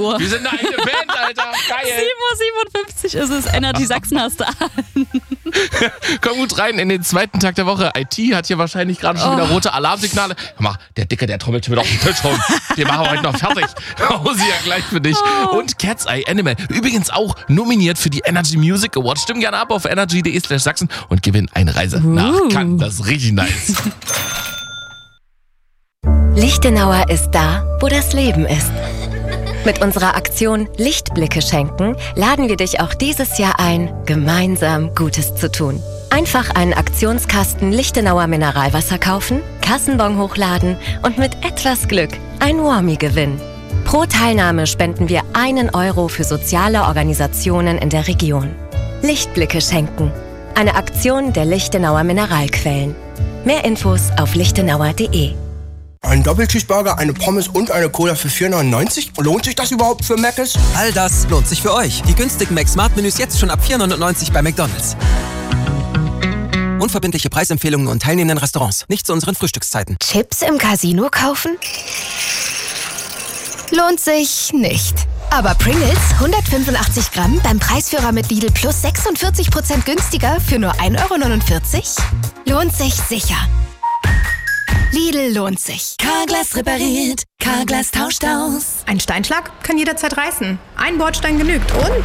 Uhr. Wir sind eine eigene Band, Alter. Geil. 7:57 Uhr ist es. Energy Sachsen hast du an. Komm gut rein in den zweiten Tag der Woche. IT hat hier wahrscheinlich gerade schon wieder rote Alarmsignale. Hör mal, der Dicke, der trommelt schon wieder auf den Tisch rum. Den machen wir heute noch fertig. Hause ja gleich für dich. Und Cat's Eye Animal. Übrigens auch nominiert für die Energy Music Awards. Stimm gerne ab auf energy.de/Sachsen und gewinn eine Reise nach Cannes. Das ist richtig nice. Lichtenauer ist da, wo das Leben ist. Mit unserer Aktion Lichtblicke schenken laden wir dich auch dieses Jahr ein, gemeinsam Gutes zu tun. Einfach einen Aktionskasten Lichtenauer Mineralwasser kaufen, Kassenbon hochladen und mit etwas Glück ein Warmie gewinnen. Pro Teilnahme spenden wir 1 Euro für soziale Organisationen in der Region. Lichtblicke schenken. Eine Aktion der Lichtenauer Mineralquellen. Mehr Infos auf lichtenauer.de. Ein Doppelcheeseburger, eine Pommes und eine Cola für 4,99 €? Lohnt sich das überhaupt für Mc's? All das lohnt sich für euch. Die günstigen Mac-Smart-Menüs jetzt schon ab 4,99 € bei McDonald's. Unverbindliche Preisempfehlungen und teilnehmenden Restaurants. Nicht zu unseren Frühstückszeiten. Chips im Casino kaufen? Lohnt sich nicht. Aber Pringles, 185 Gramm, beim Preisführer mit Lidl Plus 46% günstiger für nur 1,49 €? Lohnt sich sicher. Lidl lohnt sich. Carglass repariert, Carglass tauscht aus. Ein Steinschlag kann jederzeit reißen. Ein Bordstein genügt und